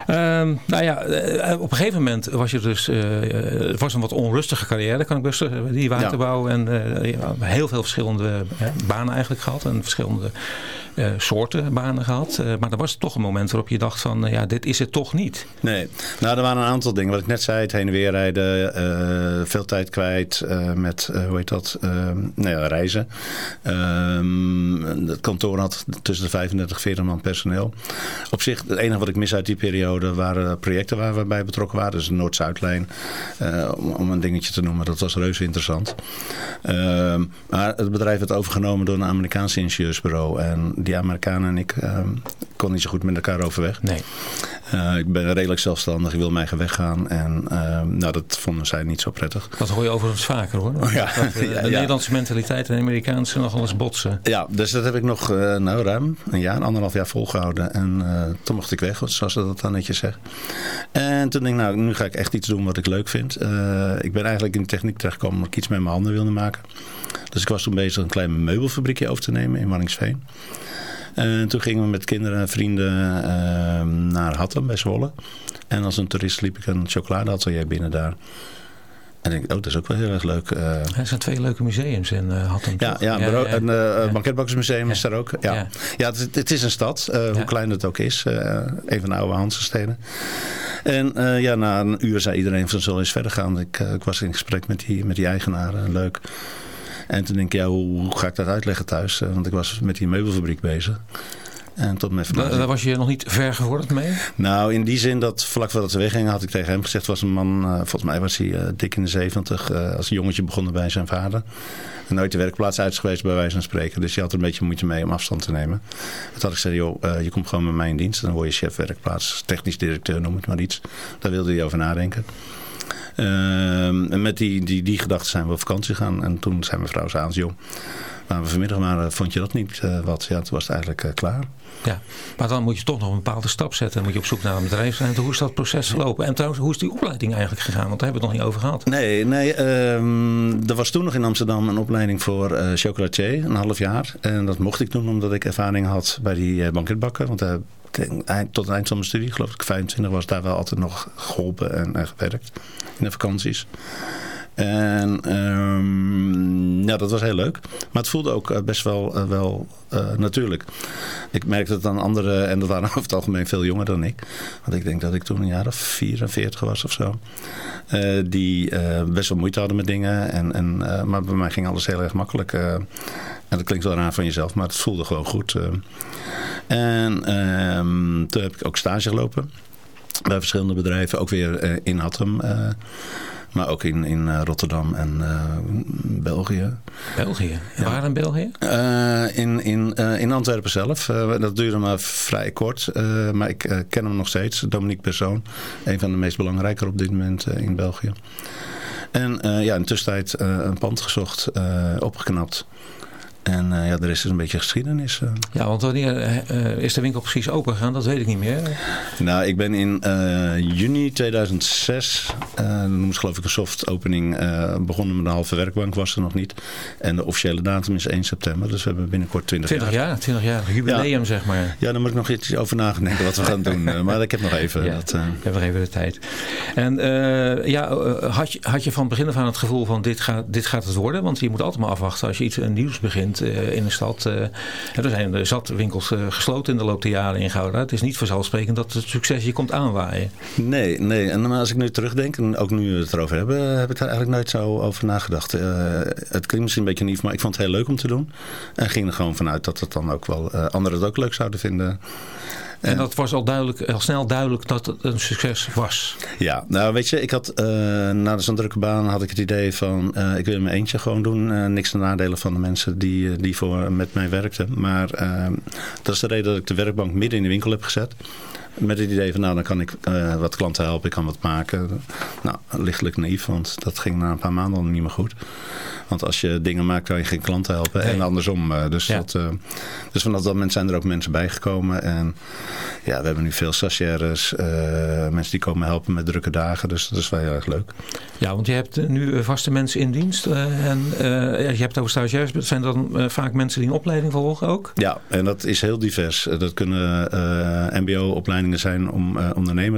Op een gegeven moment was je dus... het was een wat onrustige carrière, kan ik best zeggen. Die waterbouw en heel veel verschillende banen eigenlijk gehad. En verschillende soorten banen gehad. Maar er was toch een moment waarop je dacht van... dit is het toch niet. Nee, nou er waren een aantal dingen. Wat ik net zei, het heen en weer rijden. Veel tijd kwijt met, reizen. Het kantoor had tussen de 35 en 40 man personeel. Op zich, het enige wat ik mis uit die periode waren projecten waar we bij betrokken waren. Dus de Noord-Zuidlijn, om een dingetje te noemen. Dat was reuze interessant. Maar het bedrijf werd overgenomen door een Amerikaanse ingenieursbureau. En die Amerikanen en ik kon niet zo goed met elkaar overweg. Nee. Ik ben redelijk zelfstandig. Ik wil mijn eigen weg gaan. En dat vonden zij niet zo prettig. Dat hoor je overigens vaker hoor. De Nederlandse mentaliteit en de Amerikaanse nogal eens botsen. Ja, dus dat heb ik nog ruim een jaar, 1,5 jaar volgehouden. En toen mocht ik weg, zoals ze dat dan netjes zeggen. En toen denk ik, nu ga ik echt iets doen wat ik leuk vind. Ik ben eigenlijk in de techniek terechtgekomen omdat ik iets met mijn handen wilde maken. Dus ik was toen bezig een klein meubelfabriekje over te nemen in Waddinxveen. En toen gingen we met kinderen en vrienden naar Hattem bij Zwolle. En als een toerist liep ik een chocoladeatelier binnen daar. En ik denk, dat is ook wel heel erg leuk. Er zijn 2 leuke museums in Hattem. En het Banketbakkersmuseum is daar ook. Ja, het is een stad, hoe klein het ook is. Een van de oude Hansensteden. En na een uur zei iedereen van zullen eens verder gaan. Ik was in gesprek met die eigenaren. Leuk. En toen denk ik, hoe ga ik dat uitleggen thuis? Want ik was met die meubelfabriek bezig. En tot mijn Daar was je nog niet ver gevorderd mee? Nou, in die zin dat vlak voordat ze weggingen had ik tegen hem gezegd... was een man, volgens mij was hij dik in de 70... als jongetje begonnen bij zijn vader. En nooit de werkplaats uit geweest bij wijze van spreken. Dus je had er een beetje moeite mee om afstand te nemen. Toen had ik gezegd, je komt gewoon met mij in dienst. Dan word je chef werkplaats, technisch directeur, noem het maar iets. Daar wilde hij over nadenken. En met die gedachten zijn we op vakantie gegaan. En toen zei mijn vrouw s'avonds, maar vanmiddag maar vond je dat niet wat? Ja, toen was het eigenlijk klaar. Ja, maar dan moet je toch nog een bepaalde stap zetten. Dan moet je op zoek naar een bedrijfsruimte. Hoe is dat proces verlopen? En trouwens, hoe is die opleiding eigenlijk gegaan? Want daar hebben we het nog niet over gehad. Nee. Er was toen nog in Amsterdam een opleiding voor chocolatier. 1,5 jaar. En dat mocht ik doen omdat ik ervaring had bij die banketbakken. Want tot het eind van mijn studie, geloof ik 25, was daar wel altijd nog geholpen en gewerkt. In de vakanties. En dat was heel leuk. Maar het voelde ook best wel natuurlijk. Ik merkte het aan anderen, en dat waren over het algemeen veel jonger dan ik. Want ik denk dat ik toen een jaar of 44 was of zo. Die best wel moeite hadden met dingen. Maar bij mij ging alles heel erg makkelijk. En dat klinkt wel raar van jezelf, maar het voelde gewoon goed. En toen heb ik ook stage gelopen. Bij verschillende bedrijven. Ook weer in Hattem. Maar ook in Rotterdam en België. België? Ja. Waar in België? In Antwerpen zelf. Dat duurde maar vrij kort. Maar ik ken hem nog steeds. Dominique Persoon. Een van de meest belangrijke op dit moment in België. En in de tussentijd een pand gezocht. Opgeknapt. En de rest is een beetje geschiedenis. Ja, want wanneer is de winkel precies open gegaan? Dat weet ik niet meer. Nou, ik ben in juni 2006, dan noemen ze geloof ik een soft opening, begonnen met de halve werkbank, was er nog niet. En de officiële datum is 1 september, dus we hebben binnenkort 20 jaar. 20 jaar, jubileum zeg maar. Ja, daar moet ik nog iets over nadenken wat we gaan doen. Maar ik heb nog even. Ja, ik heb nog even de tijd. En had je van het begin af aan het gevoel van dit gaat het worden? Want je moet altijd maar afwachten als je iets nieuws begint. In de stad. Er zijn zat winkels gesloten in de loop der jaren in Gouda. Het is niet vanzelfsprekend dat het succes je komt aanwaaien. Nee. En als ik nu terugdenk, en ook nu we het erover hebben, heb ik daar eigenlijk nooit zo over nagedacht. Het klinkt misschien een beetje naïef, maar ik vond het heel leuk om te doen. En ging er gewoon vanuit dat het dan ook wel anderen het ook leuk zouden vinden. En dat was al snel duidelijk dat het een succes was. Ja, nou weet je, ik had na zo'n drukke baan had ik het idee van ik wil in mijn eentje gewoon doen. Niks ten nadele van de mensen die met mij werkten. Maar dat is de reden dat ik de werkbank midden in de winkel heb gezet. Met het idee van dan kan ik wat klanten helpen, ik kan wat maken. Nou, lichtelijk naïef, want dat ging na een paar maanden al niet meer goed. Want als je dingen maakt, kan je geen klanten helpen. Nee. En andersom. Dus vanaf dat moment zijn er ook mensen bijgekomen. En we hebben nu veel stagiaires. Mensen die komen helpen met drukke dagen. Dus dat is wel heel erg leuk. Ja, want je hebt nu vaste mensen in dienst. Je hebt over stagiaires. Zijn dan vaak mensen die een opleiding volgen ook? Ja, en dat is heel divers. Dat kunnen mbo-opleidingen zijn om ondernemer